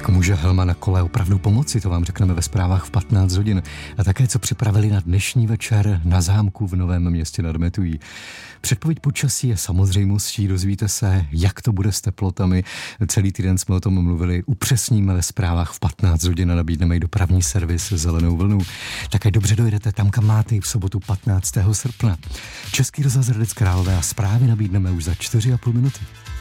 Jak může helma na kole opravdu pomoci, to vám řekneme ve zprávách v 15 hodin. A také, co připravili na dnešní večer na zámku v Novém Městě nad Metují. Předpověď počasí je samozřejmostí, dozvíte se, jak to bude s teplotami. Celý týden jsme o tom mluvili, upřesníme ve zprávách v 15 hodin a nabídneme i dopravní servis Zelenou vlnu. Také dobře dojedete tam, kam máte, v sobotu 15. srpna. Český rozhlas Hradec Králové a zprávy nabídneme už za 4,5 minuty.